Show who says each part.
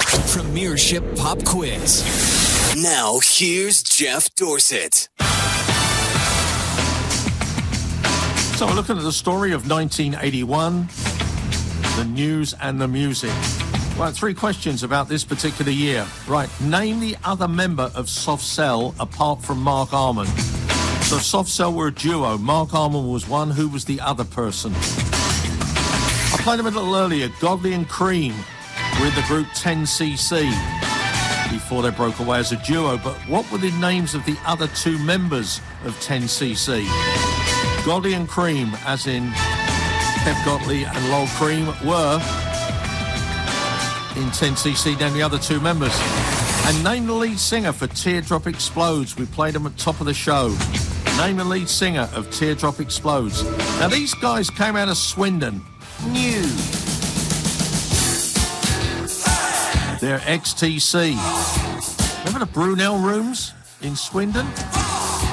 Speaker 1: Premiership Pop Quiz. Now, here's Jeff Dorsett.
Speaker 2: So we're looking at the story of 1981, the news and the music. Right, 3 questions about this particular year. Right, name the other member of Soft Cell apart from Mark Arman. So Soft Cell were a duo. Mark Arman was one. Who was the other person? I played them a little earlier. Godley and Cream were in the group 10cc before they broke away as a duo. But what were the names of the other 2 members of 10cc? Godley and Cream, as in Kev Godley and Lol Cream, were in 10cc, then the other 2 members. And name the lead singer for Teardrop Explodes. We played them at the top of the show. Name the lead singer of Teardrop Explodes. Now, these guys came out of Swindon. New. They're XTC. Remember the Brunel Rooms in Swindon?